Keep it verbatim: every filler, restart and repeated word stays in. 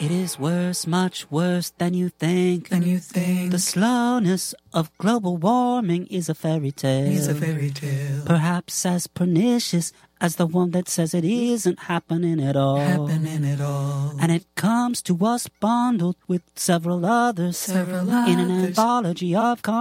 It is worse, much worse than you think. Than you think. The slowness of global warming is a fairy tale. Is a fairy tale. Perhaps as pernicious as the one that says it isn't happening at all. Happening at all. And it comes to us bundled with several others. Several in an others. anthology of